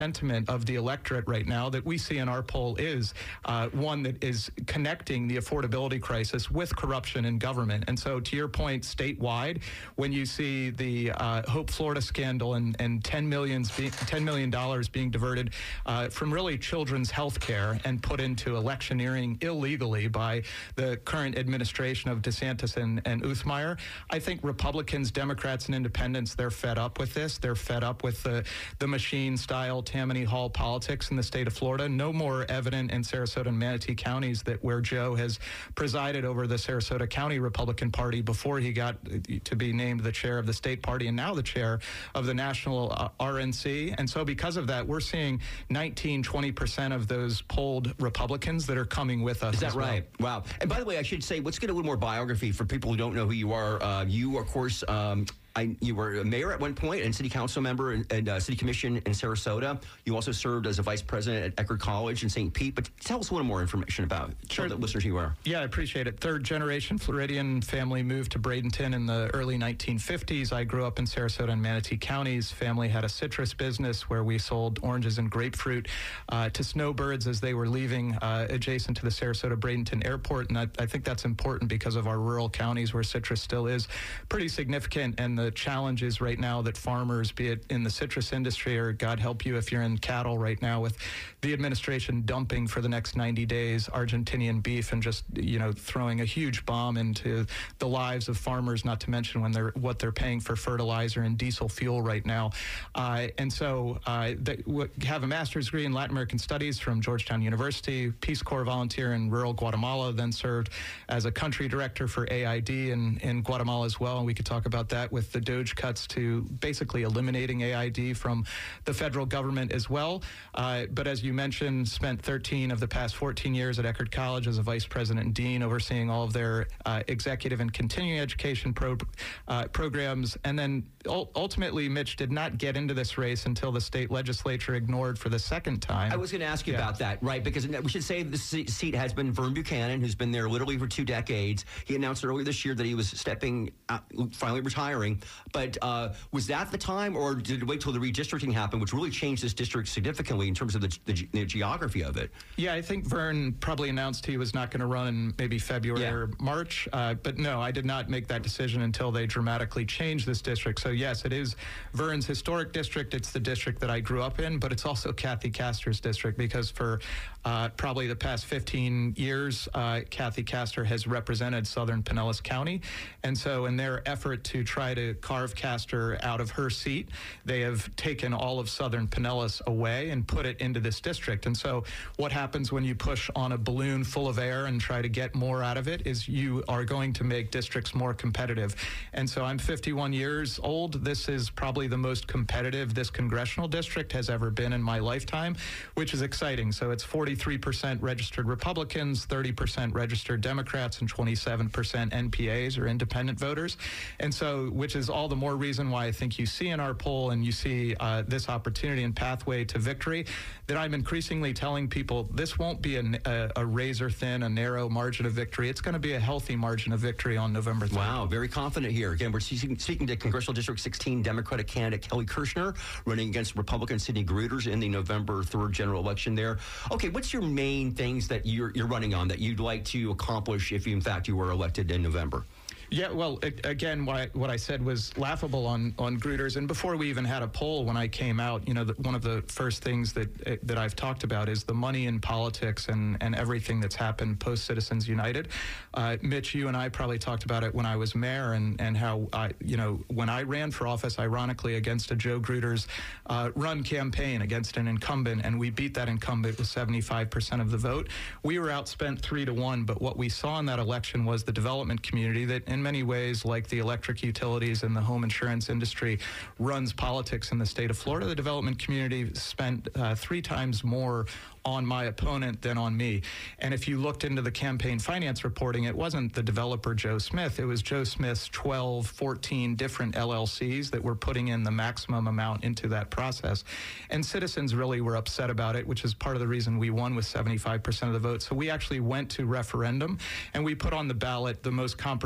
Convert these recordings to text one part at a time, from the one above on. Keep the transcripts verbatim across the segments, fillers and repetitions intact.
sentiment of the electorate right now that we see in our poll is uh, one that is connecting the affordability crisis with corruption in government. And so to your point, statewide, when you see the uh, Hope Florida scandal and, and ten, millions be, ten million dollars being diverted uh, from really children's health care and put into electioneering illegally by the current administration of DeSantis and, and Uthmeier, I think Republicans, Democrats, and independents, they're fed up with this. They're fed up with the, the machine-style Tammany Hall politics in the state of Florida. No more evident in Sarasota and Manatee counties that where Joe has presided over the Sarasota County Republican Party before he got to be named the chair of the state party and now the chair of the national uh, R N C. And so because of that, we're seeing nineteen, twenty percent of those polled Republicans that are coming with us. Is that well. right? Wow. And by the way, I should say, let's get a little more biography for people who don't know who you are. Uh, you, of course, um, I, you were a mayor at one point and city council member and, and uh, city commission in Sarasota. You also served as a vice president at Eckerd College in Saint Pete. But tell us a little more information about sure. the listeners you are. Yeah, I appreciate it. Third generation Floridian family moved to Bradenton in the early nineteen fifties. I grew up in Sarasota and Manatee counties. Family had a citrus business where we sold oranges and grapefruit uh, to snowbirds as they were leaving uh, adjacent to the Sarasota Bradenton Airport. And I, I think that's important because of our rural counties where citrus still is pretty significant. And the challenges right now that farmers, be it in the citrus industry or God help you if you're in cattle right now with the administration dumping for the next ninety days Argentinian beef and just, you know, throwing a huge bomb into the lives of farmers, not to mention when they're what they're paying for fertilizer and diesel fuel right now. Uh, and so I uh, have a master's degree in Latin American Studies from Georgetown University, Peace Corps volunteer in rural Guatemala, then served as a country director for A I D in, in Guatemala as well. And we could talk about that with the DOGE cuts to basically eliminating A I D from the federal government as well. Uh, but as you mentioned, spent thirteen of the past fourteen years at Eckerd College as a vice president and dean, overseeing all of their uh, executive and continuing education pro, uh, programs. And then ul- ultimately, Mitch did not get into this race until the state legislature ignored for the second time. I was going to ask you yeah. about that, right? Because we should say the seat has been Vern Buchanan, who's been there literally for two decades. He announced earlier this year that he was stepping out, finally retiring. But uh, was that the time, or did it wait till the redistricting happened, which really changed this district significantly in terms of the, the, the geography of it? Yeah, I think Vern probably announced he was not going to run in maybe February yeah. or March. Uh, but no, I did not make that decision until they dramatically changed this district. So yes, it is Vern's historic district. It's the district that I grew up in, but it's also Kathy Castor's district because for uh, probably the past fifteen years, uh, Kathy Castor has represented Southern Pinellas County. And so in their effort to try to carve Castor out of her seat, they have taken all of Southern Pinellas away and put it into this district. And so what happens when you push on a balloon full of air and try to get more out of it is you are going to make districts more competitive. And so I'm fifty-one years old. This is probably the most competitive this congressional district has ever been in my lifetime, which is exciting. So it's forty-three percent registered Republicans, thirty percent registered Democrats, and twenty-seven percent N P As or independent voters. And so, which is all the more reason why I think you see in our poll and you see uh, this opportunity and pathway to victory that I'm increasingly telling people this won't be a, a, a razor thin, a narrow margin of victory. It's going to be a healthy margin of victory on November third. Wow, very confident here. Again, we're speaking, speaking to Congressional District sixteen Democratic candidate Kelly Kirshner, running against Republican Sidney Gruters in the November third general election there. Okay, what's your main things that you're, you're running on that you'd like to accomplish if, in fact, you were elected in November? Yeah, well, it, again, what I, what I said was laughable on, on Gruters. And before we even had a poll, when I came out, you know, the, one of the first things that that I've talked about is the money in politics and, and everything that's happened post Citizens United. Uh, Mitch, you and I probably talked about it when I was mayor and, and how, I, you know, when I ran for office, ironically, against a Joe Gruters uh, run campaign against an incumbent, and we beat that incumbent with seventy-five percent of the vote. We were outspent three to one, but what we saw in that election was the development community that in many ways, like the electric utilities and the home insurance industry, runs politics in the state of Florida. The development community spent uh, three times more on my opponent than on me. And if you looked into the campaign finance reporting, it wasn't the developer Joe Smith. It was Joe Smith's twelve, fourteen different L L Cs that were putting in the maximum amount into that process. And citizens really were upset about it, which is part of the reason we won with seventy-five percent of the vote. So we actually went to referendum and we put on the ballot the most comprehensive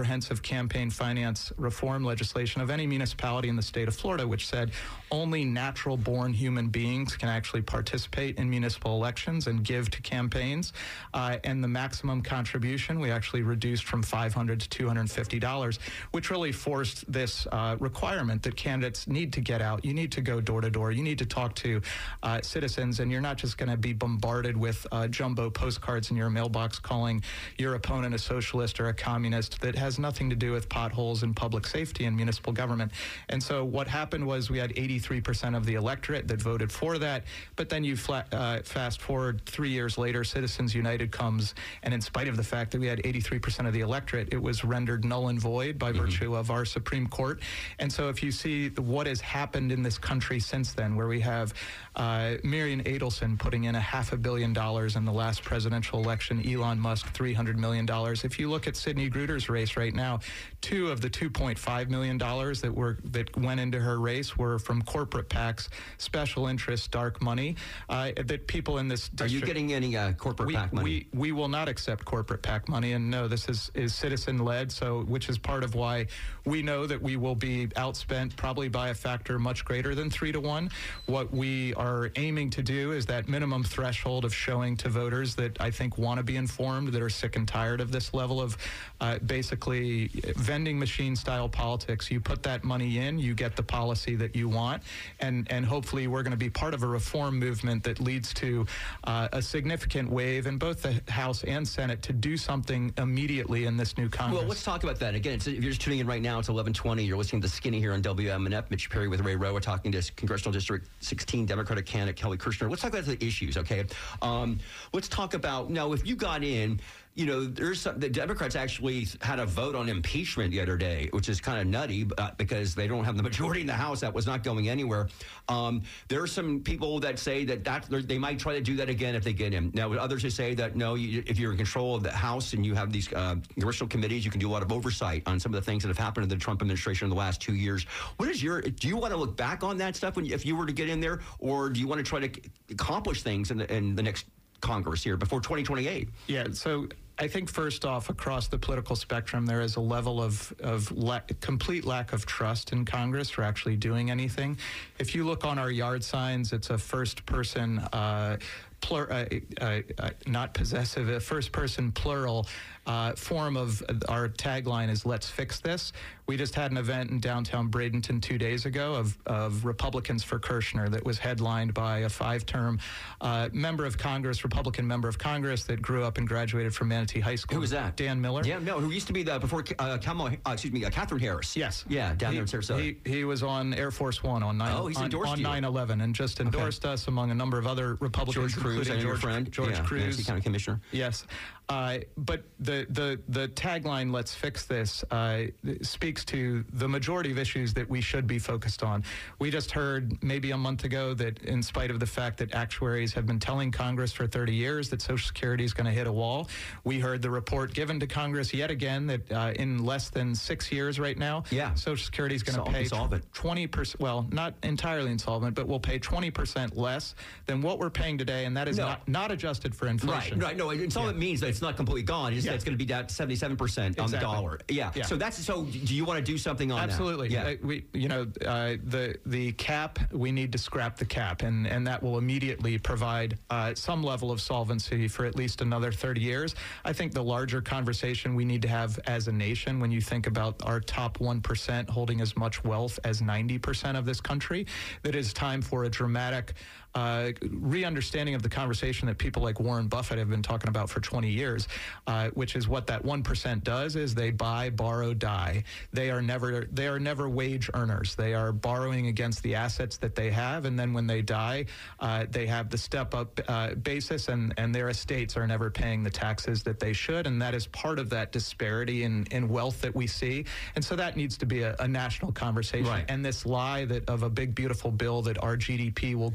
campaign finance reform legislation of any municipality in the state of Florida, which said only natural-born human beings can actually participate in municipal elections and give to campaigns. Uh, and the maximum contribution we actually reduced from five hundred dollars to two hundred fifty dollars, which really forced this uh, requirement that candidates need to get out. You need to go door to door. You need to talk to uh, citizens, and you're not just going to be bombarded with uh, jumbo postcards in your mailbox calling your opponent a socialist or a communist that has nothing to do with potholes and public safety and municipal government. And so what happened was we had eighty-three percent of the electorate that voted for that, but then you flat, uh, fast forward three years later, Citizens United comes, and in spite of the fact that we had eighty-three percent of the electorate, it was rendered null and void by mm-hmm. virtue of our Supreme Court. And so if you see the, what has happened in this country since then, where we have uh, Marian Adelson putting in a half a billion dollars in the last presidential election, Elon Musk three hundred million dollars. If you look at Sidney Gruder's race right now, two of the two point five million dollars that were that went into her race were from corporate PACs, special interests, dark money, uh, that people in this district... Are you getting any uh, corporate we, PAC money? We, we will not accept corporate PAC money, and no, this is, is citizen-led, so which is part of why we know that we will be outspent probably by a factor much greater than three to one. What we are aiming to do is that minimum threshold of showing to voters that I think want to be informed, that are sick and tired of this level of uh, basically vending machine style politics. You put that money in, you get the policy that you want, and, and hopefully we're going to be part of a reform movement that leads to uh, a significant wave in both the House and Senate to do something immediately in this new Congress. Well, let's talk about that. Again, it's, if you're just tuning in right now, it's eleven twenty. You're listening to Skinny here on W M N F. Mitch Perry with Ray Roa talking to Congressional District sixteen Democratic candidate Kelly Kirshner. Let's talk about the issues, okay? Um, let's talk about, now, if you got in, you know, there's some, the Democrats actually had a vote on impeachment the other day, which is kind of nutty uh, because they don't have the majority in the House. That was not going anywhere. Um, there are some people that say that, that they might try to do that again if they get in. Now, others who say that, no, you, if you're in control of the House and you have these uh, congressional committees, you can do a lot of oversight on some of the things that have happened in the Trump administration in the last two years. What is your, do you want to look back on that stuff when, if you were to get in there, or do you want to try to accomplish things in the, in the next Congress here before twenty twenty-eight? Yeah, so I think first off, across the political spectrum, there is a level of, of la- complete lack of trust in Congress for actually doing anything. If you look on our yard signs, it's a first-person, uh, plur- uh, uh, uh, not possessive, a first-person plural uh, form of our tagline is "Let's fix this." We just had an event in downtown Bradenton two days ago of, of Republicans for Kirshner that was headlined by a five-term uh, member of Congress, Republican member of Congress that grew up and graduated from Manatee High School. Who was that? Dan Miller. Yeah, no, who used to be the before uh, Kamala, uh, excuse me, uh, Catherine Harris. Yes. Yeah, down he, there in Sarasota. He, he was on Air Force One on nine. Oh, he's on, endorsed on you. nine eleven and just endorsed okay. us among a number of other Republicans, George Cruz, including George, friend. George yeah, Cruz, Manatee County Commissioner. Yes. Uh, but the, the, the tagline, "Let's fix this," uh, speaks to the majority of issues that we should be focused on. We just heard maybe a month ago that in spite of the fact that actuaries have been telling Congress for thirty years that Social Security is going to hit a wall, we heard the report given to Congress yet again that uh, in less than six years right now, yeah. Social Security is going to pay insolvent. twenty percent, well, not entirely insolvent, but we'll pay twenty percent less than what we're paying today, and that is no. not, not adjusted for inflation. Right, right. No, insolvent yeah. means that it's not completely gone. It's, yeah. it's going to be down seventy-seven percent on exactly. the dollar. Yeah. yeah. So that's so. Do you want to do something on Absolutely. that? Absolutely. Yeah. Uh, we, you know, uh, the the cap. We need to scrap the cap, and and that will immediately provide uh, some level of solvency for at least another thirty years. I think the larger conversation we need to have as a nation, when you think about our top one percent holding as much wealth as ninety percent of this country, that it's time for a dramatic Uh, re-understanding of the conversation that people like Warren Buffett have been talking about for twenty years, uh, which is what that one percent does is they buy, borrow, die. They are never they are never wage earners. They are borrowing against the assets that they have, and then when they die, uh, they have the step-up uh, basis, and, and their estates are never paying the taxes that they should, and that is part of that disparity in, in wealth that we see. And so that needs to be a, a national conversation. Right. And this lie that of a big, beautiful bill that our G D P will grow five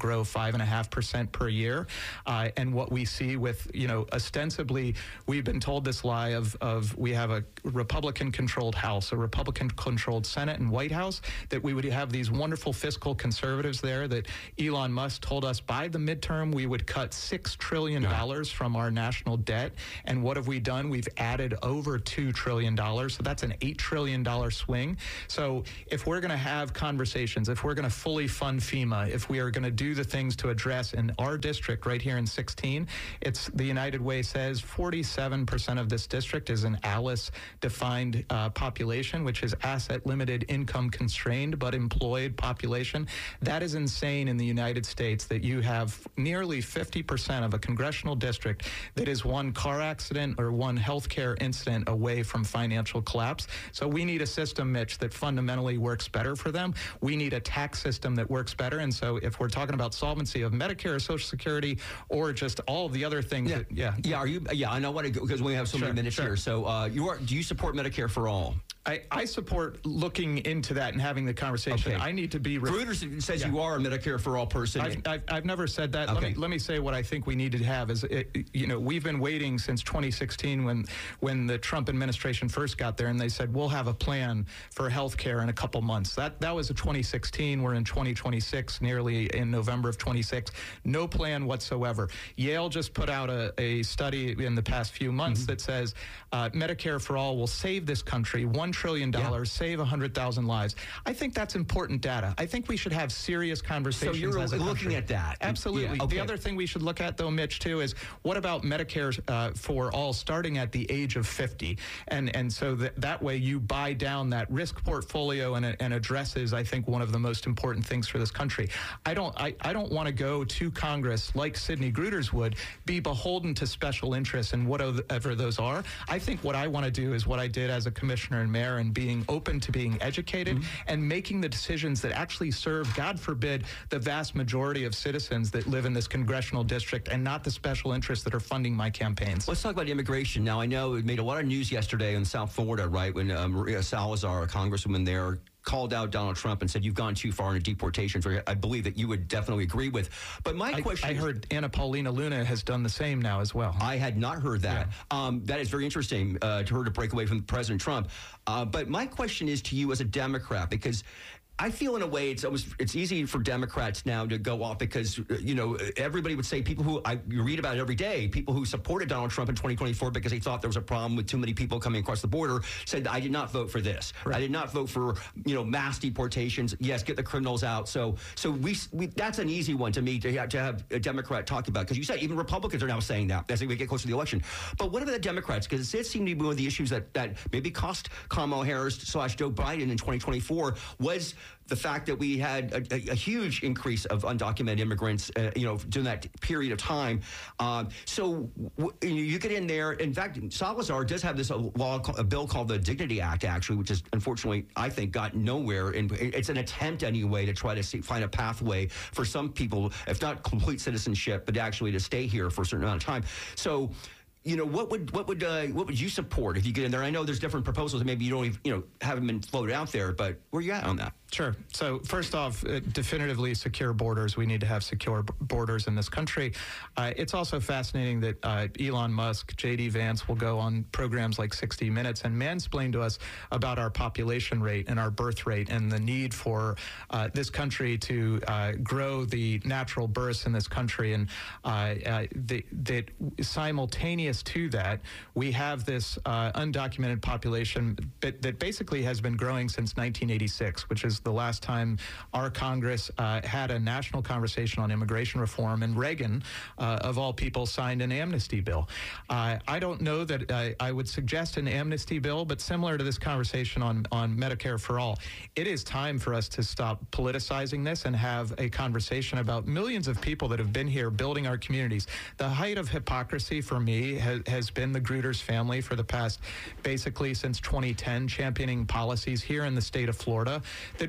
five and a half percent per year. Uh, and what we see with, you know, ostensibly, we've been told this lie of, of we have a Republican-controlled House, a Republican-controlled Senate and White House, that we would have these wonderful fiscal conservatives there, that Elon Musk told us by the midterm we would cut six trillion dollars from our national debt. And what have we done? We've added over two trillion dollars. So that's an eight trillion dollars swing. So if we're going to have conversations, if we're going to fully fund FEMA, if we are going to do the things to address in our district right here in sixteen, it's the United Way says forty-seven percent of this district is an ALICE defined uh, population, which is asset limited, income constrained, but employed population. That is insane in the United States that you have nearly fifty percent of a congressional district that is one car accident or one healthcare incident away from financial collapse. So we need a system, Mitch, that fundamentally works better for them. We need a tax system that works better. And so if we're talking about solvency of Medicare or Social Security or just all of the other things, yeah, that, yeah. Yeah, are you, yeah, I know what, because we have so Sure, many minutes sure. here. So uh, you are, do you support Medicare for all? I, I support looking into that and having the conversation. Okay. I need to be... Re- Reuters says yeah. you are a Medicare for all person. I've, I've, I've never said that. Okay. Let me let me say what I think we need to have is, it, you know, we've been waiting since twenty sixteen when when the Trump administration first got there, and they said we'll have a plan for health care in a couple months. That that was a twenty sixteen. We're in twenty twenty-six, nearly in November of twenty-six. No plan whatsoever. Yale just put out a, a study in the past few months mm-hmm. that says uh, Medicare for all will save this country one trillion dollars, yeah. save one hundred thousand lives. I think that's important data. I think we should have serious conversations. So you're as a looking country. at that. Absolutely. Yeah, okay. The other thing we should look at, though, Mitch, too, is what about Medicare uh, for all starting at the age of fifty? And and so that, that way you buy down that risk portfolio and, and addresses, I think, one of the most important things for this country. I don't I, I don't want to go to Congress like Sidney Gruters would, be beholden to special interests and whatever those are. I think what I want to do is what I did as a commissioner and mayor, and being open to being educated mm-hmm. and making the decisions that actually serve, God forbid, the vast majority of citizens that live in this congressional district, and not the special interests that are funding my campaigns. Let's talk about immigration. Now, I know it made a lot of news yesterday in South Florida, right, when uh, Maria Salazar, a congresswoman there, called out Donald Trump and said, you've gone too far into deportations, which I believe that you would definitely agree with. But my I, question I heard Anna Paulina Luna has done the same now as well. I had not heard that. Yeah. Um, that is very interesting uh, to her to break away from President Trump. Uh, but my question is to you as a Democrat, because I feel in a way it's almost it's easy for Democrats now to go off because, you know, everybody would say people who I you read about it every day, people who supported Donald Trump in twenty twenty-four because they thought there was a problem with too many people coming across the border said, I did not vote for this. Right. I did not vote for, you know, mass deportations. Yes, get the criminals out. So so we, we that's an easy one to me to have, to have a Democrat talk about, because you said even Republicans are now saying that as we get closer to the election. But what about the Democrats? Because it seemed to be one of the issues that, that maybe cost Kamala Harris slash Joe Biden in twenty twenty-four was the fact that we had a, a, a huge increase of undocumented immigrants, uh, you know, during that period of time. Um, so w- you get in there. In fact, Salazar does have this law, a bill called the Dignity Act, actually, which is unfortunately, I think, got nowhere. And it's an attempt anyway to try to see, find a pathway for some people, if not complete citizenship, but actually to stay here for a certain amount of time. So, you know, what would what would uh, what would you support if you get in there? I know there's different proposals, and maybe you don't even, you know, haven't been floated out there, but where are you at on that? Sure. So first off, uh, definitively secure borders. We need to have secure b- borders in this country. Uh, it's also fascinating that uh, Elon Musk, J D Vance will go on programs like sixty minutes and mansplain to us about our population rate and our birth rate and the need for uh, this country to uh, grow the natural births in this country. And uh, uh, the, that simultaneous to that, we have this uh, undocumented population that, that basically has been growing since nineteen eighty-six, which is the last time our Congress uh, had a national conversation on immigration reform, and Reagan, uh, of all people, signed an amnesty bill. Uh, I don't know that I, I would suggest an amnesty bill, but similar to this conversation on, on Medicare for all, it is time for us to stop politicizing this and have a conversation about millions of people that have been here building our communities. The height of hypocrisy for me has, has been the Gruters family for the past, basically since twenty ten, championing policies here in the state of Florida that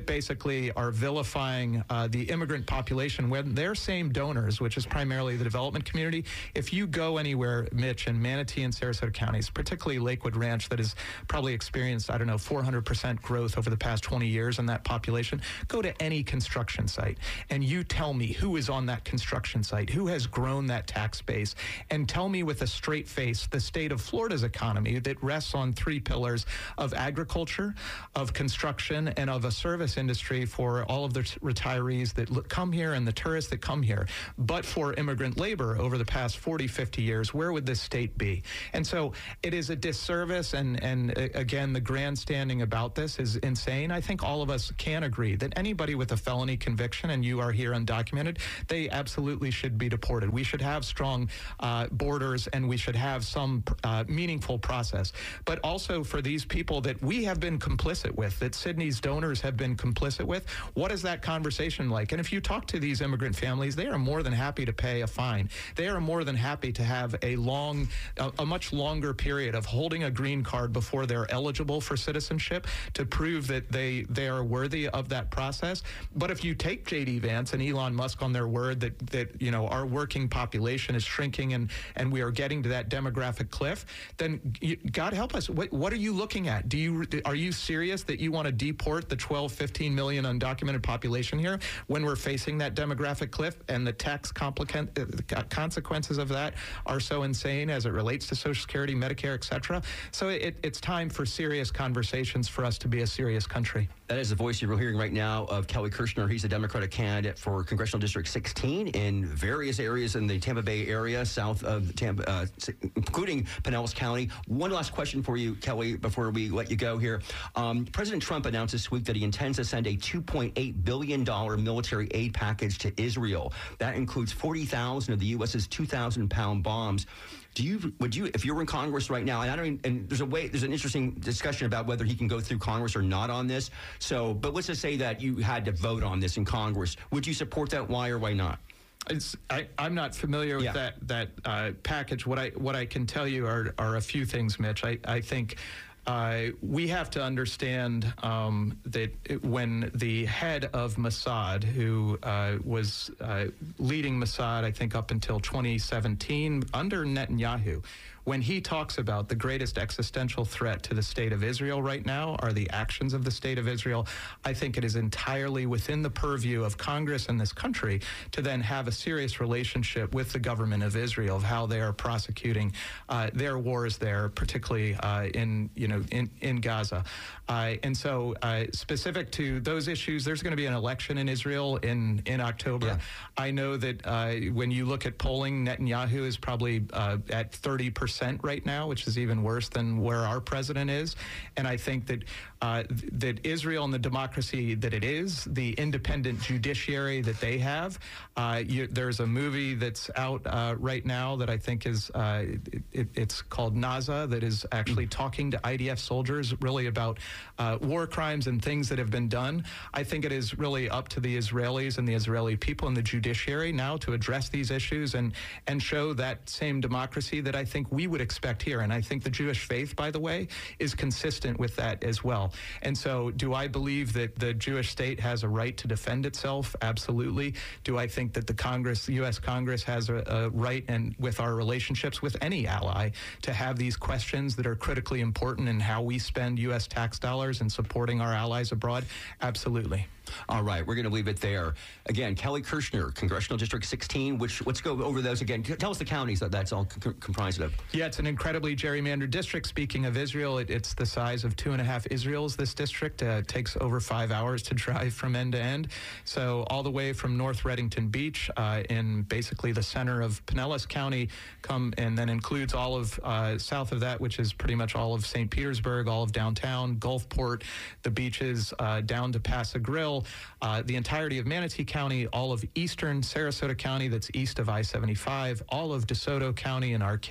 that basically are vilifying uh, the immigrant population when their same donors, which is primarily the development community. If you go anywhere, Mitch, in Manatee and Sarasota counties, particularly Lakewood Ranch, that has probably experienced, I don't know, four hundred percent growth over the past twenty years in that population, go to any construction site and you tell me who is on that construction site, who has grown that tax base, and tell me with a straight face the state of Florida's economy that rests on three pillars of agriculture, of construction, and of a service industry for all of the t- retirees that l- come here and the tourists that come here. But for immigrant labor over the past forty, fifty years, where would this state be? And so it is a disservice, and, and uh, again, the grandstanding about this is insane. I think all of us can agree that anybody with a felony conviction, and you are here undocumented, they absolutely should be deported. We should have strong uh, borders, and we should have some uh, meaningful process. But also for these people that we have been complicit with, that Sydney's donors have been complicit with, what is that conversation like? And if you talk to these immigrant families, they are more than happy to pay a fine. They are more than happy to have a long, a, a much longer period of holding a green card before they're eligible for citizenship to prove that they, they are worthy of that process. But if you take J D Vance and Elon Musk on their word that, that you know, our working population is shrinking and, and we are getting to that demographic cliff, then you, God help us. What, what are you looking at? Do you Are you serious that you want to deport the twelve, fifteen million undocumented population here when we're facing that demographic cliff, and the tax complica- uh, consequences of that are so insane as it relates to Social Security, Medicare, et cetera? So it, it's time for serious conversations for us to be a serious country. That is the voice you're hearing right now of Kelly Kirshner. He's a Democratic candidate for Congressional District sixteen in various areas in the Tampa Bay area, south of Tampa, uh, including Pinellas County. One last question for you, Kelly, before we let you go here. Um, President Trump announced this week that he intends to send a two point eight billion dollars military aid package to Israel. That includes forty thousand of the U S's two thousand pound bombs. Do you, would you, if you were in Congress right now, and I don't even, and there's a way, there's an interesting discussion about whether he can go through Congress or not on this. So, but let's just say that you had to vote on this in Congress. Would you support that? Why or why not? It's, I, I'm not familiar with yeah. that that uh, package. What I what I can tell you are are a few things, Mitch. I, I think uh, we have to understand um, that it, when the head of Mossad, who uh, was uh, leading Mossad, I think up until twenty seventeen under Netanyahu, when he talks about the greatest existential threat to the state of Israel right now are the actions of the state of Israel, I think it is entirely within the purview of Congress and this country to then have a serious relationship with the government of Israel of how they are prosecuting uh, their wars there, particularly uh, in you know in in Gaza. Uh, and so, uh, specific to those issues, there's going to be an election in Israel in in October. Yeah. I know that uh, when you look at polling, Netanyahu is probably uh, at thirty percent right now, which is even worse than where our president is. And I think that uh, th- that Israel and the democracy that it is, the independent judiciary that they have, uh, you, there's a movie that's out uh, right now that I think is, uh, it, it, it's called Naza, that is actually talking to I D F soldiers really about uh, war crimes and things that have been done. I think it is really up to the Israelis and the Israeli people and the judiciary now to address these issues and, and show that same democracy that I think we would expect here. And I think the Jewish faith, by the way, is consistent with that as well. And so do I believe that the Jewish state has a right to defend itself? Absolutely. Do I think that the Congress, the U S Congress has a, a right, and with our relationships with any ally, to have these questions that are critically important in how we spend U S tax dollars and supporting our allies abroad? Absolutely. All right, we're going to leave it there. Again, Kelly Kirshner, Congressional District sixteen, which, let's go over those again. Tell us the counties that that's all c- comprised of. Yeah, it's an incredibly gerrymandered district. Speaking of Israel, it, it's the size of two and a half Israels, this district. Uh, it takes over five hours to drive from end to end. So all the way from North Reddington Beach uh, in basically the center of Pinellas County, come and then includes all of uh, south of that, which is pretty much all of Saint Petersburg, all of downtown, Gulfport, the beaches uh, down to Paso Grill, Uh, the entirety of Manatee County, all of eastern Sarasota County that's east of I seventy-five, all of DeSoto County and Arcadia, the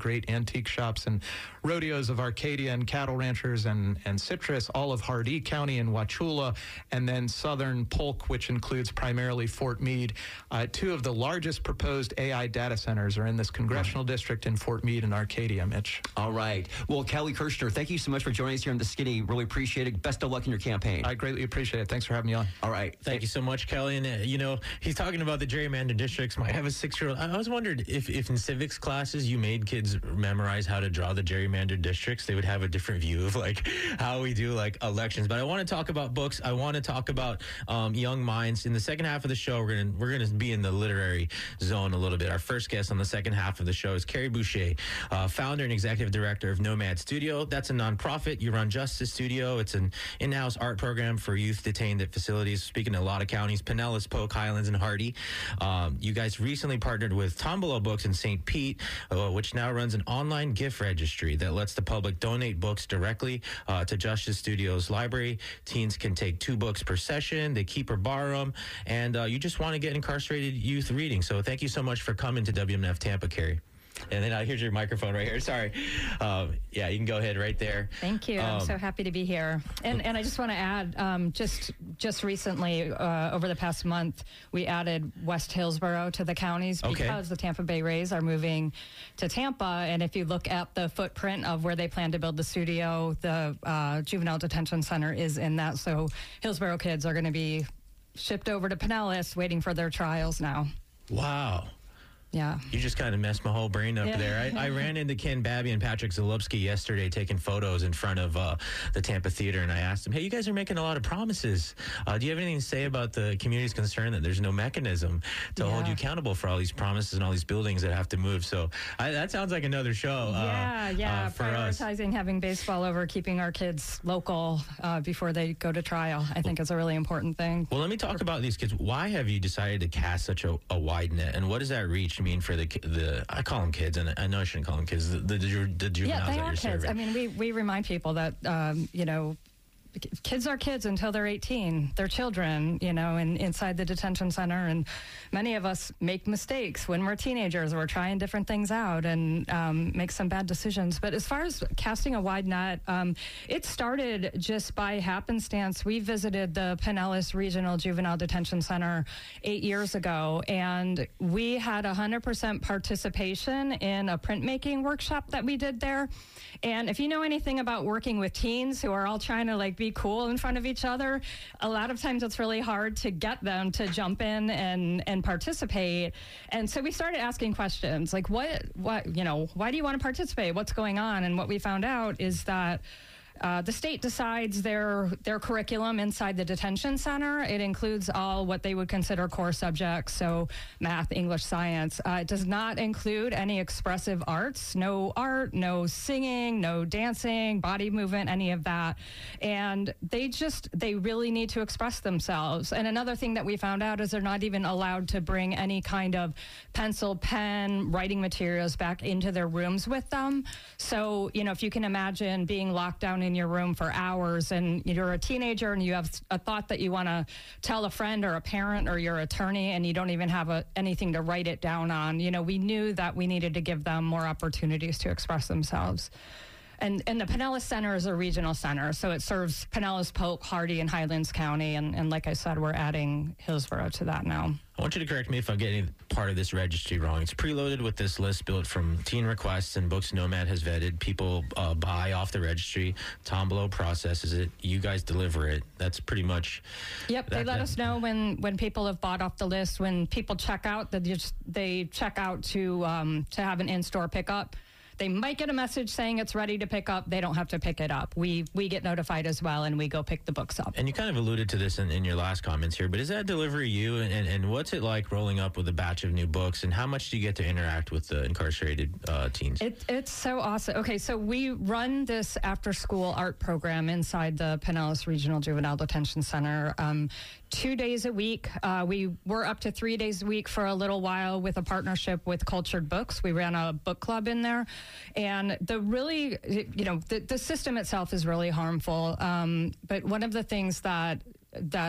great antique shops and rodeos of Arcadia and cattle ranchers and, and citrus, all of Hardee County and Wauchula, and then southern Polk, which includes primarily Fort Meade. Uh, two of the largest proposed A I data centers are in this congressional district in Fort Meade and Arcadia, Mitch. All right. Well, Kelly Kirshner, thank you so much for joining us here in The Skinny. Really appreciate it. Best of luck in your campaign. I greatly appreciate it. Thanks for having me on. All right. Thank you so much, Kelly. And, uh, you know, he's talking about the gerrymandered districts. I have a six-year-old. I was wondering if, if in civics classes you made kids memorize how to draw the gerrymandered districts, they would have a different view of, like, how we do, like, elections. But I want to talk about books. I want to talk about um, young minds. In the second half of the show, we're going we're gonna be in the literary zone a little bit. Our first guest on the second half of the show is Carrie Boucher, uh, founder and executive director of Nomad Studio. That's a nonprofit. You run Justice Studio. It's an in-house art program for youth detained at facilities, speaking to a lot of counties, Pinellas, Polk, Highlands, and Hardee. Um, you guys recently partnered with Tombolo Books in Saint Pete, uh, which now runs an online gift registry that lets the public donate books directly uh, to Justice Studio's library. Teens can take two books per session. They keep or borrow them. And uh, you just want to get incarcerated youth reading. So thank you so much for coming to W M N F Tampa, Carrie. And then uh, here's your microphone right here. Sorry. Um, yeah, you can go ahead right there. Thank you. Um, I'm so happy to be here. And and I just want to add, um, just just recently, uh, over the past month, we added West Hillsborough to the counties because okay. the Tampa Bay Rays are moving to Tampa. And if you look at the footprint of where they plan to build the studio, the uh, Juvenile Detention Center is in that. So Hillsborough kids are going to be shipped over to Pinellas waiting for their trials now. Wow. Yeah. You just kind of messed my whole brain up yeah. there. I, I ran into Ken Babby and Patrick Zalupski yesterday taking photos in front of uh, the Tampa Theater, and I asked them, hey, you guys are making a lot of promises. Uh, do you have anything to say about the community's concern that there's no mechanism to yeah. hold you accountable for all these promises and all these buildings that have to move? So I, that sounds like another show uh, yeah, yeah. uh, for us. Prioritizing having baseball over keeping our kids local uh, before they go to trial, I think is a really important thing. Well, let me talk about these kids. Why have you decided to cast such a, a wide net, and what does that reach mean for the the I call them kids, and I know I shouldn't call them kids. The, the, the, the juveniles yeah, they that are you're kids. serving. I mean, we, we remind people that, um, you know, kids are kids until they're eighteen. They're children, you know, and inside the detention center. And many of us make mistakes when we're teenagers. We're trying different things out and um, make some bad decisions. But as far as casting a wide net, um, it started just by happenstance. We visited the Pinellas Regional Juvenile Detention Center eight years ago, and we had one hundred percent participation in a printmaking workshop that we did there. And if you know anything about working with teens who are all trying to like be cool in front of each other, a lot of times it's really hard to get them to jump in and and participate. And so we started asking questions like, what what you know, why do you want to participate? What's going on? And what we found out is that Uh, the state decides their their curriculum inside the detention center. It includes all what they would consider core subjects, so math, English, science. Uh, it does not include any expressive arts, no art, no singing, no dancing, body movement, any of that. And they just, they really need to express themselves. And another thing that we found out is they're not even allowed to bring any kind of pencil, pen, writing materials back into their rooms with them. So, you know, if you can imagine being locked down in your room for hours and you're a teenager and you have a thought that you want to tell a friend or a parent or your attorney and you don't even have a, anything to write it down on, you know, we knew that we needed to give them more opportunities to express themselves. And, and the Pinellas Center is a regional center, so it serves Pinellas, Polk, Hardee, and Highlands County. And, and like I said, we're adding Hillsborough to that now. I want you to correct me if I'm getting part of this registry wrong. It's preloaded with this list built from teen requests and books Nomad has vetted. People uh, buy off the registry. Tombolo processes it. You guys deliver it. That's pretty much... Yep, that, they let that, us know when, when people have bought off the list. When people check out, they just they check out to um, to have an in-store pickup. They might get a message saying it's ready to pick up. They don't have to pick it up. We we get notified as well, and we go pick the books up. And you kind of alluded to this in, in your last comments here, but is that delivery you? And, and, and what's it like rolling up with a batch of new books? And how much do you get to interact with the incarcerated uh, teens? It, it's so awesome. Okay, so we run this after-school art program inside the Pinellas Regional Juvenile Detention Center. Um, two days a week. Uh, we were up to three days a week for a little while with a partnership with Cultured Books. We ran a book club in there. And the really, you know, the, the system itself is really harmful. Um, but one of the things that that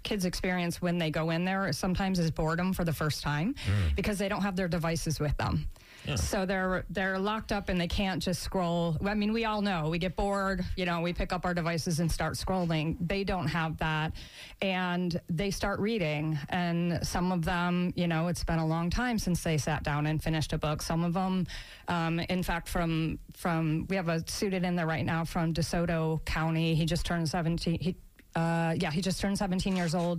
kids experience when they go in there sometimes is boredom for the first time mm. because they don't have their devices with them. Yeah. So they're they're locked up and they can't just scroll. I mean, we all know we get bored, you know, we pick up our devices and start scrolling. They don't have that, and they start reading. And some of them, you know, it's been a long time since they sat down and finished a book. Some of them, um, in fact, from from we have a student in there right now from DeSoto County. He just turned seventeen. He Uh, yeah, he just turned seventeen years old,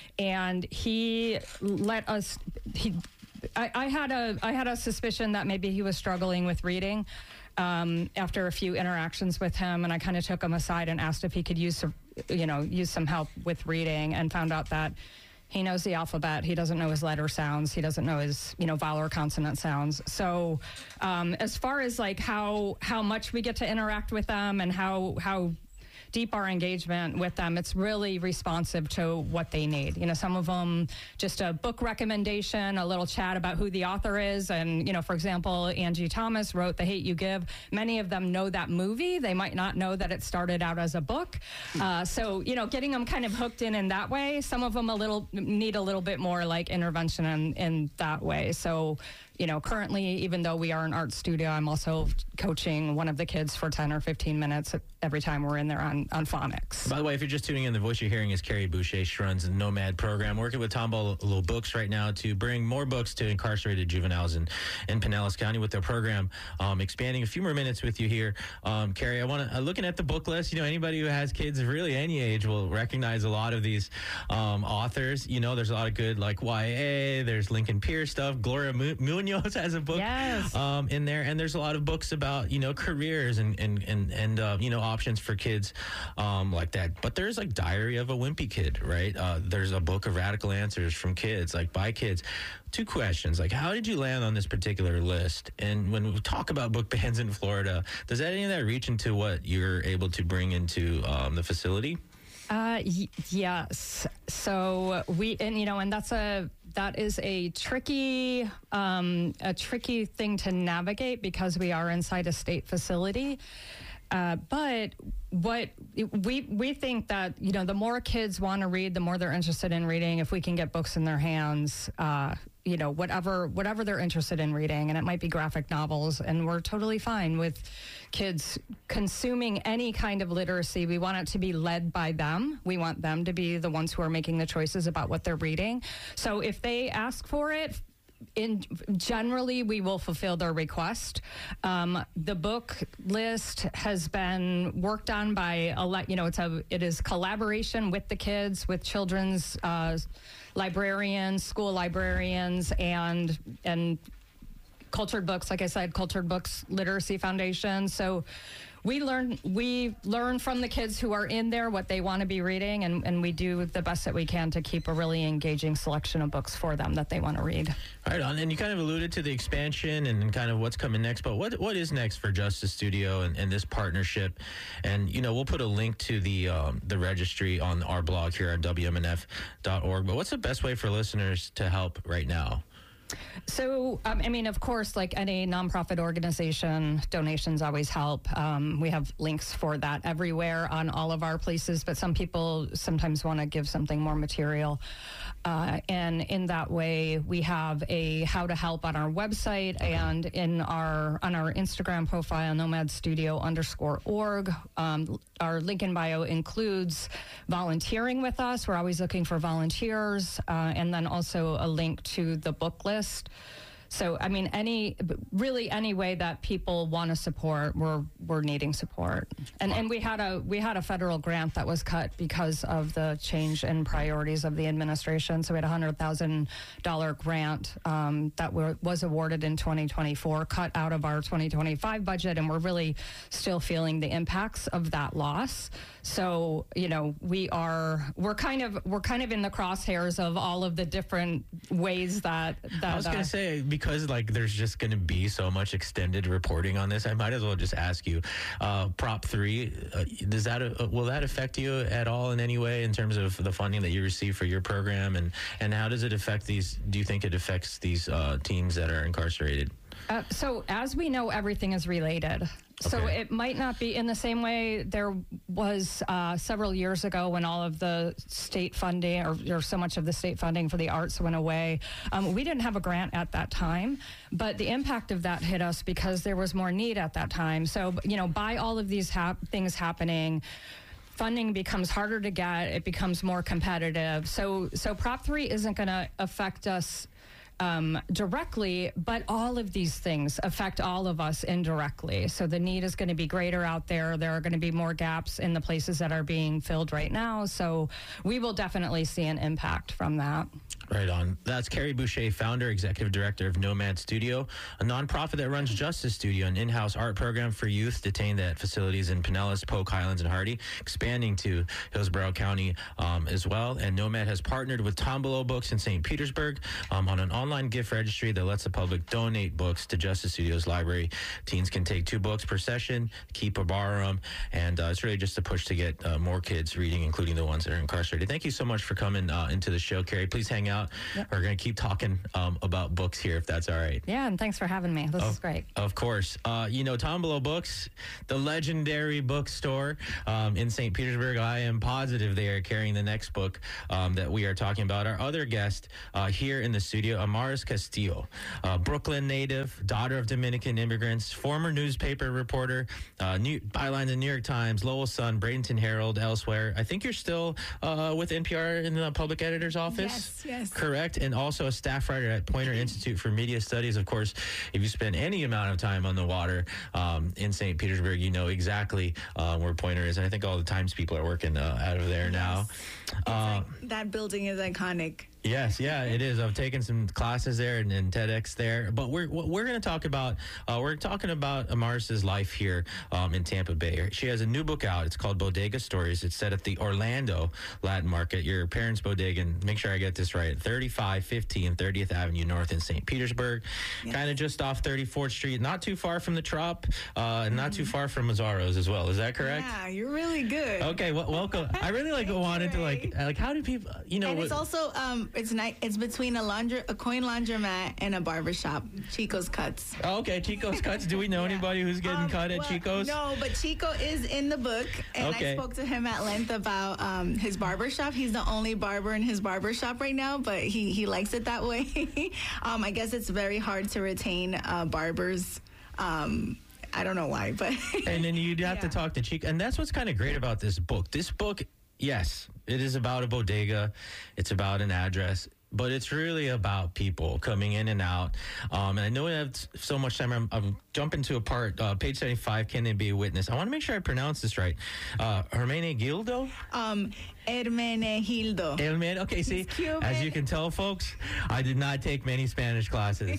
and he let us. He, I, I had a, I had a suspicion that maybe he was struggling with reading um, after a few interactions with him, and I kind of took him aside and asked if he could use, some, you know, use some help with reading, and found out that he knows the alphabet. He doesn't know his letter sounds. He doesn't know his, you know, vowel or consonant sounds. So, um, as far as like how how much we get to interact with them and how how deep our engagement with them, it's really responsive to what they need. You know, some of them just a book recommendation, a little chat about who the author is. And, you know, for example, Angie Thomas wrote The Hate U Give. Many of them know that movie. They might not know that it started out as a book. Uh, so, you know, getting them kind of hooked in in that way. Some of them a little need a little bit more like intervention in, in that way. So, you know, currently, even though we are an art studio, I'm also coaching one of the kids for ten or fifteen minutes every time we're in there on, on phonics. By the way, if you're just tuning in, the voice you're hearing is Carrie Boucher. She runs the Nomad program, working with Tomball Little Books right now to bring more books to incarcerated juveniles in, in Pinellas County with their program. Um, expanding a few more minutes with you here. Um, Carrie, I want to, uh, looking at the book list, you know, anybody who has kids of really any age will recognize a lot of these um, authors. You know, there's a lot of good, like Y A, there's Lincoln Pierce stuff, Gloria Mu- Munoz has a book yes. um, in there, and there's a lot of books about, you know, careers and and and, and uh, you know, options for kids um, like that. But there's like Diary of a Wimpy Kid, right? Uh, there's a book of radical answers from kids, like by kids. Two questions, like how did you land on this particular list? And when we talk about book bans in Florida, does any of that reach into what you're able to bring into um, the facility? Uh, y- yes. So we, and you know, and that's a, that is a tricky, um, a tricky thing to navigate because we are inside a state facility. Uh, but what we we think that, you know, the more kids want to read, the more they're interested in reading. If we can get books in their hands, uh, you know, whatever whatever they're interested in reading, and it might be graphic novels, and we're totally fine with kids consuming any kind of literacy. We want it to be led by them. We want them to be the ones who are making the choices about what they're reading. So if they ask for it, in generally we will fulfill their request. Um, the book list has been worked on by a lot, you know, it's a it is collaboration with the kids, with children's uh, librarians, school librarians, and and Cultured Books, like I said, Cultured Books Literacy Foundation. So we learn we learn from the kids who are in there what they want to be reading, and, and we do the best that we can to keep a really engaging selection of books for them that they want to read. Right on. And you kind of alluded to the expansion and kind of what's coming next, but what what is next for Justice Studio and, and this partnership? And, you know, we'll put a link to the um, the registry on our blog here at W M N F dot org. But what's the best way for listeners to help right now? So, um, I mean, of course, like any nonprofit organization, donations always help. Um, we have links for that everywhere on all of our places, but some people sometimes want to give something more material. Uh, and in that way, we have a how to help on our website and in our on our Instagram profile, nomad studio underscore org. Um, our link in bio includes volunteering with us. We're always looking for volunteers, uh, and then also a link to the book list. So, I mean, any really any way that people want to support, we're we're needing support. And and we had a we had a federal grant that was cut because of the change in priorities of the administration. So we had a hundred thousand dollar grant um, that were, was awarded in twenty twenty-four, cut out of our twenty twenty-five budget, and we're really still feeling the impacts of that loss. So, you know, we are we're kind of we're kind of in the crosshairs of all of the different ways that that. I was going to uh, say, because like there's just going to be so much extended reporting on this, I might as well just ask you, uh, Prop three, uh, does that uh, will that affect you at all in any way in terms of the funding that you receive for your program, and and how does it affect these? Do you think it affects these uh, teams that are incarcerated? Uh, so as we know, everything is related. So Okay. it might not be in the same way there was uh, several years ago when all of the state funding or, or so much of the state funding for the arts went away. Um, we didn't have a grant at that time, but the impact of that hit us because there was more need at that time. So, you know, by all of these hap- things happening, funding becomes harder to get. It becomes more competitive. So, so Prop three isn't going to affect us Um, directly, but all of these things affect all of us indirectly. So the need is going to be greater out there. There are going to be more gaps in the places that are being filled right now. So we will definitely see an impact from that. Right on. That's Carrie Boucher, founder, executive director of Nomad Studio, a nonprofit that runs Justice Studio, an in-house art program for youth detained at facilities in Pinellas, Polk, Highlands, and Hardy, expanding to Hillsborough County um, as well. And Nomad has partnered with Tombola Books in Saint Petersburg um, on an online gift registry that lets the public donate books to Justice Studio's library. Teens can take two books per session, keep or borrow them, and uh, it's really just a push to get uh, more kids reading, including the ones that are incarcerated. Thank you so much for coming uh, into the show, Carrie. Please hang out. Yep. We're going to keep talking um, about books here, if that's all right. Yeah, and thanks for having me. This of, is great. Of course. Uh, you know, Tombola Books, the legendary bookstore um, in Saint Petersburg. I am positive they are carrying the next book um, that we are talking about. Our other guest uh, here in the studio, Amaris Castillo, uh, Brooklyn native, daughter of Dominican immigrants, former newspaper reporter, uh, new, byline the New York Times, Lowell Sun, Bradenton Herald, elsewhere. I think you're still uh, with N P R in the public editor's office? Yes, yes. Correct. And also a staff writer at Poynter Institute for Media Studies. Of course, if you spend any amount of time on the water um, in Saint Petersburg, you know exactly uh, where Poynter is. And I think all the Times people are working uh, out of there now. It's Uh, like, that building is iconic. Yes, yeah, it is. I've taken some classes there and, and TEDx there. But we're what we're going to talk about. Uh, we're talking about Amaris's life here um, in Tampa Bay. She has a new book out. It's called Bodega Stories. It's set at the Orlando Latin Market. Your parents' bodega. And make sure I get this right. thirty-five fifteen thirtieth Avenue North in Saint Petersburg, yes. Kind of just off thirty-fourth Street. Not too far from the Trop, uh, and mm-hmm. not too far from Mazzaro's as well. Is that correct? Yeah, you're really good. Okay, well, welcome. I really like wanted to like like how do people you know? And it's what, also um. It's nice. It's between a laundry, a coin laundromat, and a barbershop. Chico's Cuts. Oh, okay, Chico's Cuts. Do we know yeah. anybody who's getting um, cut at well, Chico's? No, but Chico is in the book, and okay. I spoke to him at length about um, his barbershop. He's the only barber in his barbershop right now, but he he likes it that way. um, I guess it's very hard to retain uh, barbers. Um, I don't know why, but and then you'd have yeah. to talk to Chico, and that's what's kind of great about this book. This book, yes, it is about a bodega. It's about an address. But it's really about people coming in and out. Um, and I know we have so much time. I'm, I'm jumping to a part, uh, page seventy-five, Can They Be a Witness? I want to make sure I pronounce this right. Uh, Hermenegildo? Um, Hermenegildo. Hermen, okay, see, as you can tell, folks, I did not take many Spanish classes.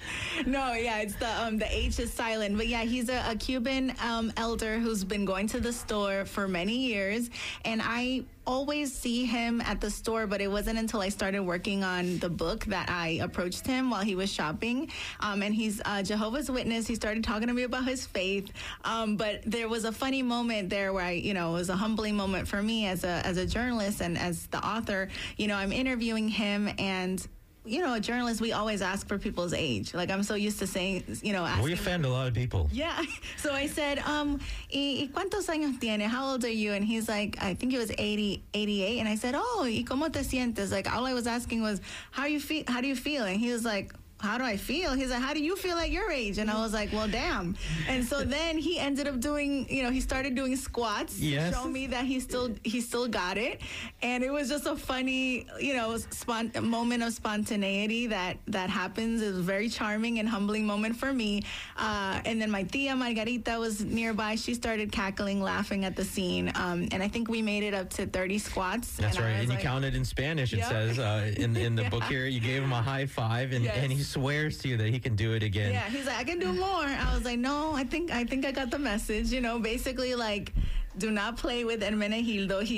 No, yeah, it's the um, the H is silent. But yeah, he's a, a Cuban um, elder who's been going to the store for many years. And I always see him at the store, but it wasn't until I started working on the book that I approached him while he was shopping. Um, and he's a Jehovah's Witness. He started talking to me about his faith. Um, but there was a funny moment there where I, you know, it was a humbling moment for me as a as a journalist and as the author. You know, I'm interviewing him, and you know, a journalist, we always ask for people's age. Like, I'm so used to saying, you know, asking. We offend a lot of people. Yeah. So I said, um, ¿y cuántos años tiene? How old are you? And he's like, I think it was eighty, eighty-eight. And I said, oh, ¿y cómo te sientes? Like, all I was asking was, how you feel? How do you feel? And he was like, how do I feel? He's like, how do you feel at your age? And I was like, well, damn. And so then he ended up doing, you know, he started doing squats yes. to show me that he still he still got it. And it was just a funny, you know, spont- moment of spontaneity that that happens. It was a very charming and humbling moment for me. Uh, and then my tia Margarita was nearby. She started cackling, laughing at the scene. Um, and I think we made it up to thirty squats. That's and right. And like, you counted in Spanish, it yep. says uh, in, in the yeah. book here. You gave him a high five, and, yes. and he swears to you that he can do it again. Yeah, he's like, I can do more. I was like, no, I think I think I got the message. You know, basically like, do not play with Hermenegildo. He's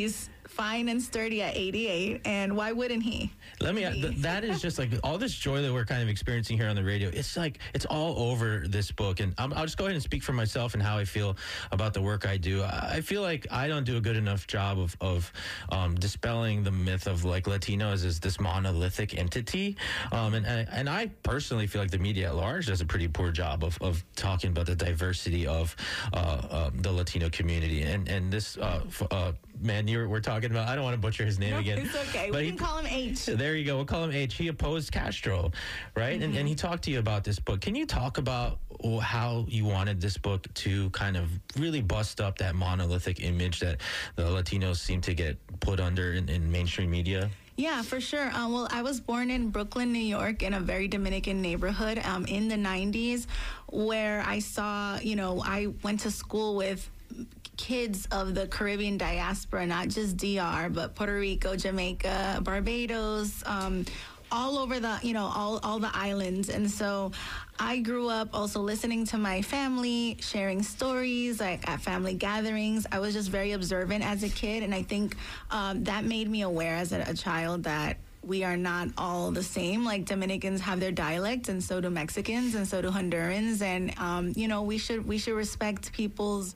fine and sturdy at eighty-eight, and why wouldn't he? Let me, th- that is just like all this joy that we're kind of experiencing here on the radio. It's like, it's all over this book. And I'm, I'll just go ahead and speak for myself and how I feel about the work I do. I, I feel like I don't do a good enough job of, of um, dispelling the myth of like Latinos as this monolithic entity. Um, and, and, and I personally feel like the media at large does a pretty poor job of, of talking about the diversity of uh, uh, the Latino community. And, and this uh, f- uh, man you we're talking about, I don't want to butcher his name No, again. it's okay. But We he, can call him H. There you go. We'll call him H. He opposed Castro, right? Mm-hmm. And, and he talked to you about this book. Can you talk about how you wanted this book to kind of really bust up that monolithic image that the Latinos seem to get put under in, in mainstream media? Yeah, for sure. Um, well, I was born in Brooklyn, New York, in a very Dominican neighborhood um, in the nineties, where I saw, you know, I went to school with kids of the Caribbean diaspora, not just D R, but Puerto Rico, Jamaica, Barbados, um, all over the, you know, all, all the islands. And so I grew up also listening to my family, sharing stories, like at family gatherings. I was just very observant as a kid. And I think um, that made me aware as a, a child that we are not all the same. Like Dominicans have their dialect, and so do Mexicans, and so do Hondurans. And, um, you know, we should we should respect people's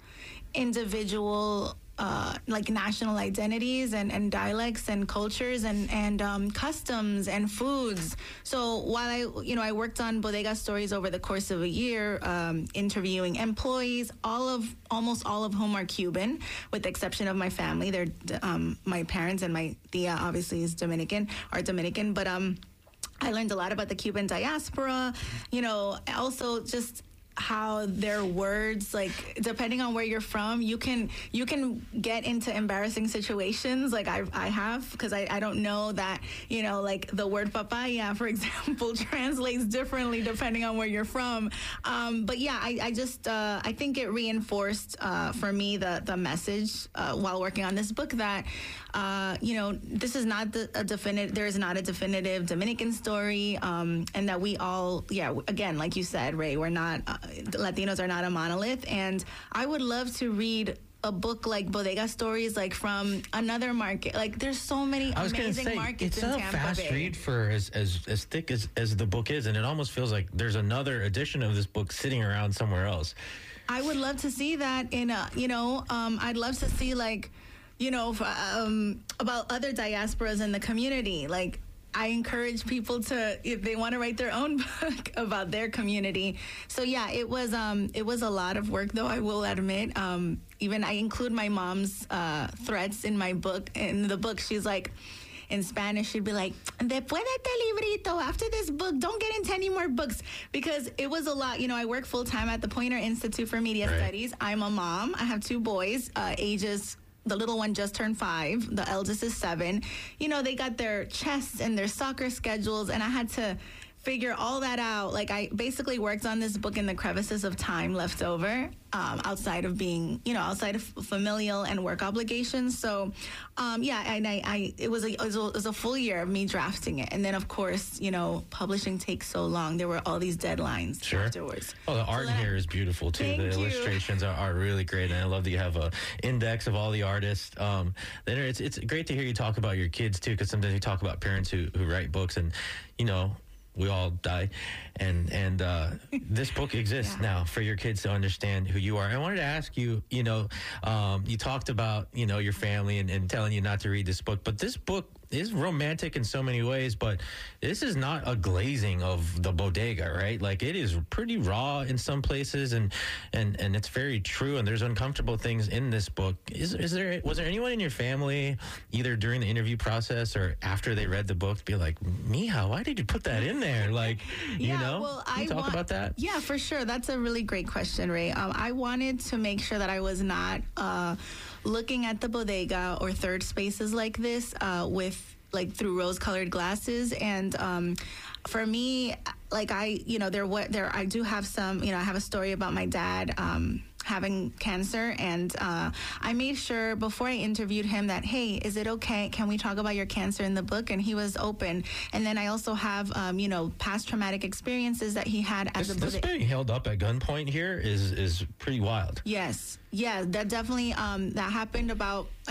individual uh, like national identities and, and dialects and cultures and, and um, customs and foods. So while I, you know, I worked on Bodega Stories over the course of a year, um, interviewing employees, all of, almost all of whom are Cuban, with the exception of my family. They're, um, my parents and my tia obviously is Dominican, are Dominican, but um, I learned a lot about the Cuban diaspora, you know, also just how their words, like depending on where you're from, you can you can get into embarrassing situations, like I I have, because I, I don't know that, you know, like the word papaya, for example, translates differently depending on where you're from. Um, but yeah, I, I just uh, I think it reinforced uh, for me the the message uh, while working on this book that uh, you know, this is not the, a definitive. There is not a definitive Dominican story, um, and that we all, yeah, again, like you said, Ray, we're not. Uh, Latinos are not a monolith, and I would love to read a book like Bodega Stories, like from another market. Like there's so many I was amazing say, markets it's in a Tampa fast Bay. read for as, as as thick as, as the book is, and it almost feels like there's another edition of this book sitting around somewhere else. I would love to see that in a, you know, um, I'd love to see like, you know, um, about other diasporas in the community. Like, I encourage people to, if they want to write their own book about their community. So yeah, it was um, it was a lot of work, though, I will admit. Um, even I include my mom's uh, threats in my book. In the book, she's like, in Spanish, she'd be like, después de este librito, after this book, don't get into any more books. Because it was a lot. You know, I work full time at the Poynter Institute for Media Right. Studies. I'm a mom. I have two boys, uh, ages. The little one just turned five. The eldest is seven. You know, they got their chess and their soccer schedules, and I had to figure all that out. Like, I basically worked on this book in the crevices of time left over, um, outside of being, you know, outside of familial and work obligations. So, um, yeah, and I, I it was a, it was a, it was a full year of me drafting it, and then of course, you know, publishing takes so long. There were all these deadlines Sure. afterwards. Oh, the art So in that- here is beautiful too. Thank The you. illustrations are, are really great, and I love that you have a index of all the artists. Um, then it's it's great to hear you talk about your kids too, because sometimes you talk about parents who who write books, and you know, we all die, and and uh, this book exists Yeah. now for your kids to understand who you are. I wanted to ask you, you know, um, you talked about, you know, your family and, and telling you not to read this book, but this book is romantic in so many ways, but this is not a glazing of the bodega, right? Like, it is pretty raw in some places, and and and it's very true, and there's uncomfortable things in this book. Is is there was there anyone in your family, either during the interview process or after they read the book, be like, Mija, why did you put that in there? Like, you Yeah, know, well, Can you I talk want- about that? Yeah, for sure. That's a really great question, Ray. Um, I wanted to make sure that I was not uh, looking at the bodega or third spaces like this uh, with like through rose-colored glasses. And um, for me, like I, you know, there what there I do have some, you know, I have a story about my dad. Um, having cancer, and uh, I made sure before I interviewed him that, hey, is it okay? Can we talk about your cancer in the book? And he was open. And then I also have, um, you know, past traumatic experiences that he had as This, a this bodega. being held up at gunpoint here is is pretty wild. Yes, yeah, that definitely um, that happened about I s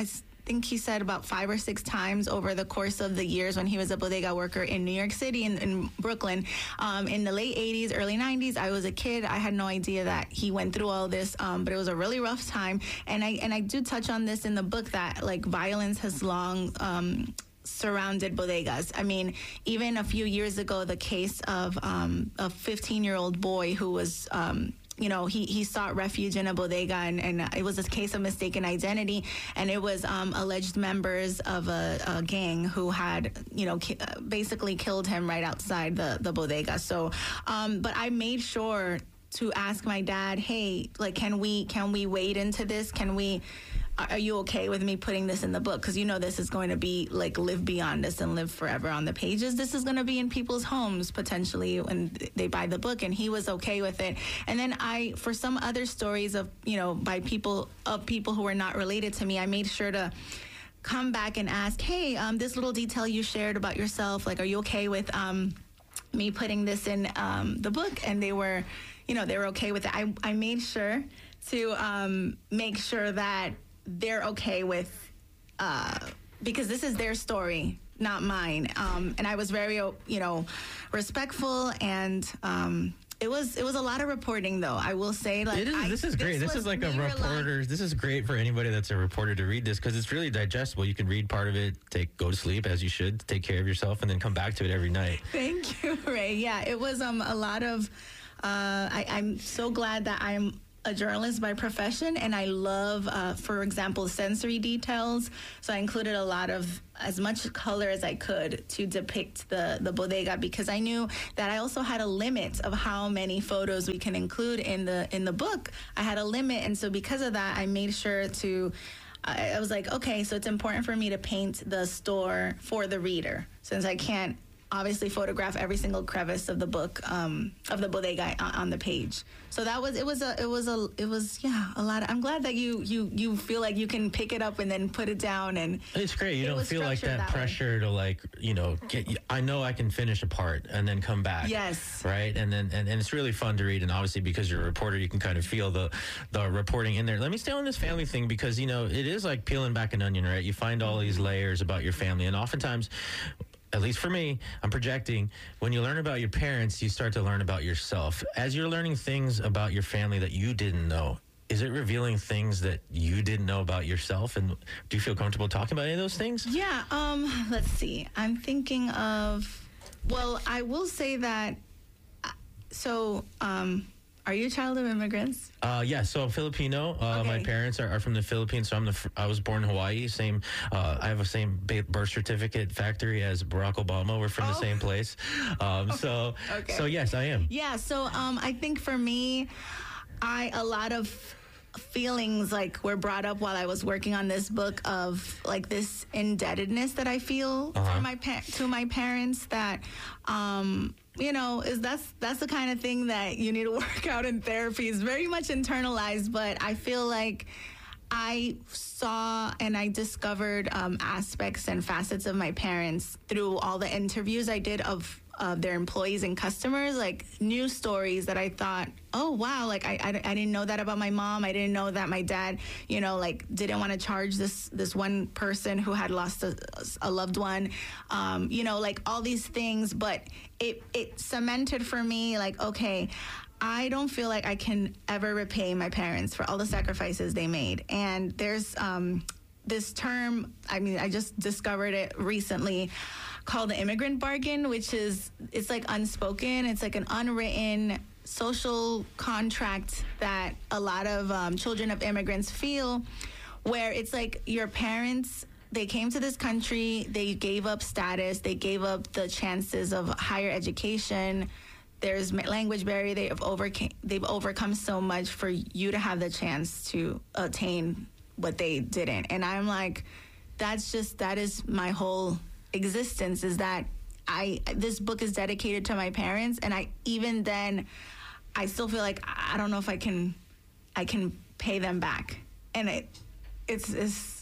think he said about five or six times over the course of the years when he was a bodega worker in New York City and in, in Brooklyn. Um, in the late eighties, early nineties, I was a kid. I had no idea that he went through all this, um, but it was a really rough time. And I and I do touch on this in the book that like violence has long um, surrounded bodegas. I mean, even a few years ago, the case of um, a fifteen-year-old boy who was um, you know, he, he sought refuge in a bodega, and, and it was a case of mistaken identity, and it was um, alleged members of a, a gang who had, you know, ki- basically killed him right outside the, the bodega. So, um, but I made sure to ask my dad, hey, like, can we can we wade into this? Can we? Are you okay with me putting this in the book? Because you know this is going to be like live beyond this and live forever on the pages. This is going to be in people's homes potentially when they buy the book, and he was okay with it. And then I, for some other stories of, you know, by people of people who were not related to me, I made sure to come back and ask, hey, um, this little detail you shared about yourself, like, are you okay with um, me putting this in um, the book? And they were, you know, they were okay with it. I, I made sure to um, make sure that they're okay with, uh, because this is their story, not mine. Um, and I was very, you know, respectful, and um, it was it was a lot of reporting, though. I will say, like, it is. I, This is great. This, this is like a reporter. Rely- this is great for anybody that's a reporter to read this, because it's really digestible. You can read part of it, take go to sleep as you should, take care of yourself, and then come back to it every night. Thank you, Ray. Yeah, it was um a lot of. Uh, I, I'm so glad that I'm a journalist by profession, and I love, uh, for example, sensory details. So I included a lot of, as much color as I could to depict the, the bodega, because I knew that I also had a limit of how many photos we can include in the in the book. I had a limit, and so because of that, I made sure to, I, I was like, okay, so it's important for me to paint the store for the reader, since I can't obviously photograph every single crevice of the book, um, of the bodega on, on the page. So that was, it was a, it was a, it was, yeah, a lot. Of, I'm glad that you, you, you feel like you can pick it up and then put it down. And it's great. You it don't feel like that, that pressure way. to like, you know, get, I know I can finish a part and then come back. Yes. Right. And then, and, and it's really fun to read. And obviously because you're a reporter, you can kind of feel the, the reporting in there. Let me stay on this family thing, because, you know, it is like peeling back an onion, right? You find all these layers about your family, and oftentimes, at least for me, I'm projecting, when you learn about your parents, you start to learn about yourself. As you're learning things about your family that you didn't know, is it revealing things that you didn't know about yourself? And do you feel comfortable talking about any of those things? Yeah, um, let's see. I'm thinking of, well, I will say that, so, um, are you a child of immigrants? Uh, yeah, so I'm Filipino. Uh, Okay. My parents are, are from the Philippines, so I'm the. I was born in Hawaii. Same. Uh, I have the same ba- birth certificate factory as Barack Obama. We're from Oh. the same place. Um, so, Okay. so yes, I am. Yeah, so um, I think for me, I a lot of feelings like were brought up while I was working on this book of like this indebtedness that I feel Uh-huh. for my pa- to my parents, that um, you know, is that's that's the kind of thing that you need to work out in therapy. It's very much internalized, but I feel like I saw and I discovered um, aspects and facets of my parents through all the interviews I did of uh, their employees and customers, like news stories that I thought, oh, wow, like I, I, I didn't know that about my mom. I didn't know that my dad, you know, like didn't want to charge this this one person who had lost a, a loved one, um, you know, like all these things. But it, it cemented for me, like, okay, I don't feel like I can ever repay my parents for all the sacrifices they made. And there's um, this term, I mean, I just discovered it recently, called the immigrant bargain, which is, it's like unspoken. It's like an unwritten social contract that a lot of um, children of immigrants feel, where it's like your parents, they came to this country, they gave up status, they gave up the chances of higher education. There's language barrier. They have overcame, they've overcome so much for you to have the chance to attain what they didn't. And I'm like, that's just, that is my whole existence, is that I, this book is dedicated to my parents. And I, even then, I still feel like, I don't know if I can, I can pay them back. And it, it's, it's, yeah.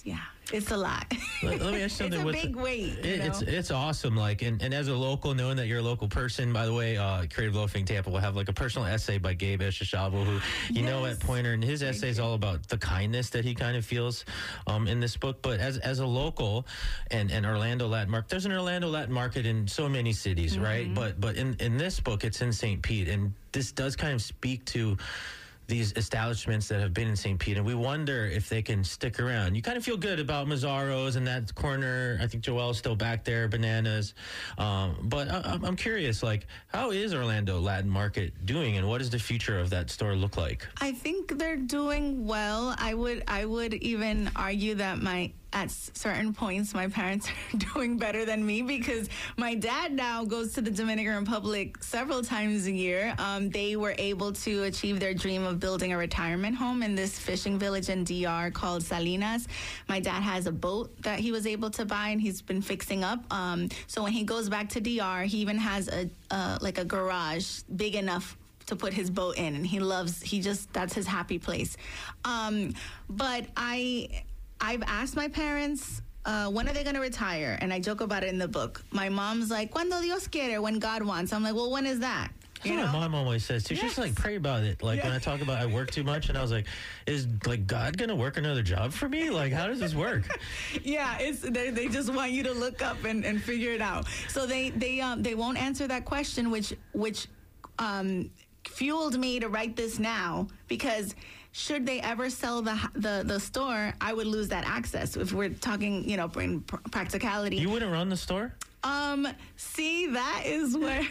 it's a lot. Let, let me ask you something. It's a What's big weight. It, you know? It's it's awesome. Like, and, and as a local, knowing that you're a local person, by the way, uh, Creative Loafing Tampa will have like a personal essay by Gabe Eshishabo, who you know Yes. at Pointer, and his essay is all about the kindness that he kind of feels um, in this book. But as as a local, and, and Orlando Latin Market, there's an Orlando Latin Market in so many cities, Mm-hmm. right? But but in in this book, it's in Saint Pete, and this does kind of speak to these establishments that have been in Saint Pete, and we wonder if they can stick around. You kind of feel good about Mazzaro's and that corner. I think Joelle's still back there, Bananas. Um, but I, I'm curious, like, how is Orlando Latin Market doing, and what does the future of that store look like? I think they're doing well. I would I would even argue that my at certain points my parents are doing better than me, because my dad now goes to the Dominican Republic several times a year. Um, they were able to achieve their dream of building a retirement home in this fishing village in D R called Salinas. My dad has a boat that he was able to buy, and he's been fixing up. Um, so when he goes back to D R, he even has a uh, like a garage big enough to put his boat in, and he loves, he just, that's his happy place. Um, but I, I've asked my parents, uh, when are they going to retire? And I joke about it in the book. My mom's like, cuando Dios quiere, when God wants. I'm like, well, when is that? You That's know? what my mom always says too. She's Yes. like, pray about it. Like Yeah. when I talk about I work too much, and I was like, is like God gonna work another job for me? Like, how does this work? Yeah, it's they, they just want you to look up and, and figure it out. So they they um they won't answer that question, which which um fueled me to write this now, because should they ever sell the the the store, I would lose that access. If we're talking, you know, in pr- practicality. You wouldn't run the store? Um, see, that is where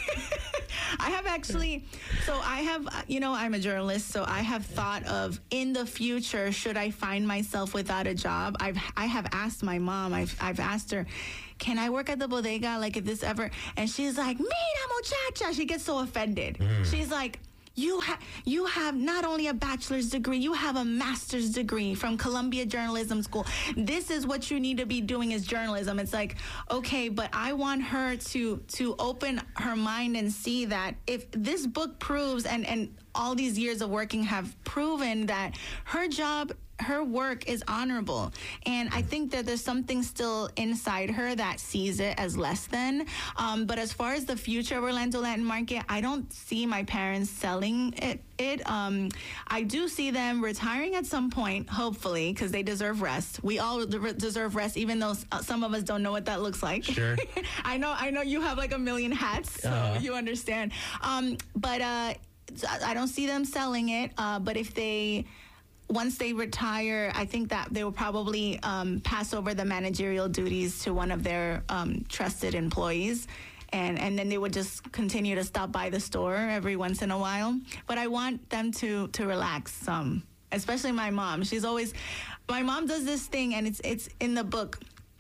I have actually, so I have, uh, you know, I'm a journalist, so I have thought of in the future, should I find myself without a job? I've, I have asked my mom, I've, I've asked her, can I work at the bodega? Like if this ever, and she's like, mira muchacha. She gets so offended. Mm. She's like, You have you have not only a bachelor's degree, you have a master's degree from Columbia Journalism School. This is what you need to be doing is journalism. It's like, okay, but I want her to to open her mind and see that if this book proves, and, and all these years of working have proven that her job, her work is honorable. And I think that there's something still inside her that sees it as less than. Um, but as far as the future of Orlando Latin Market, I don't see my parents selling it. it. Um, I do see them retiring at some point, hopefully, because they deserve rest. We all de- deserve rest, even though some of us don't know what that looks like. Sure. I know, I know you have like a million hats, so uh-huh. you understand. Um, but uh, I don't see them selling it. Uh, but if they... Once they retire, I think that they will probably um, pass over the managerial duties to one of their um, trusted employees. And, and then they would just continue to stop by the store every once in a while. But I want them to, to relax some, especially my mom. She's always, my mom does this thing, and it's it's in the book.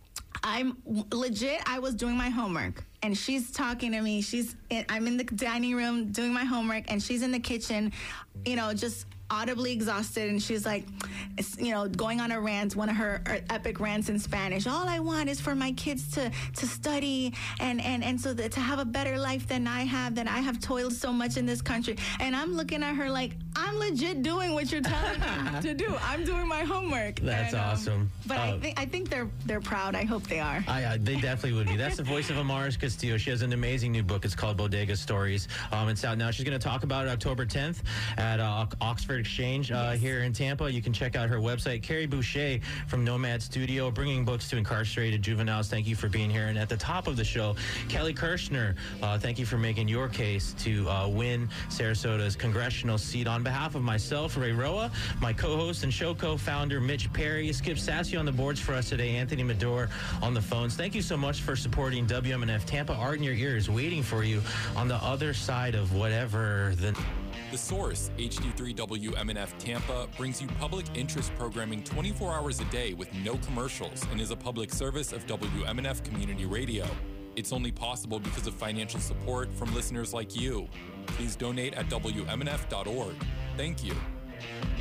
I'm legit, I was doing my homework, and she's talking to me. She's in, I'm in the dining room doing my homework, and she's in the kitchen, you know, just audibly exhausted, and she's like, you know, going on a rant, one of her, her epic rants in Spanish. All I want is for my kids to to study and and and so that to have a better life than I have, that I have toiled so much in this country. And I'm looking at her like, I'm legit doing what you're telling me to do. I'm doing my homework. That's and, um, awesome. But uh, I think I think they're they're proud. I hope they are. I, uh, they definitely would be. That's the voice of Amaris Castillo. She has an amazing new book. It's called Bodega Stories. Um, it's out now. She's going to talk about it October tenth at uh, Oxford Exchange uh, Yes. here in Tampa. You can check out her website. Carrie Boucher from Nomad Studio, bringing books to incarcerated juveniles. Thank you for being here. And at the top of the show, Kelly Kirshner, uh, thank you for making your case to uh, win Sarasota's congressional seat. On behalf of myself, Ray Roa, my co-host and show co-founder, Mitch Perry, Skip Sassy on the boards for us today, Anthony Medor on the phones. Thank you so much for supporting W M N F Tampa. Art in your ears, waiting for you on the other side of whatever the... The Source, H D three W M N F Tampa, brings you public interest programming twenty-four hours a day with no commercials and is a public service of W M N F Community Radio. It's only possible because of financial support from listeners like you. Please donate at W M N F dot org. Thank you.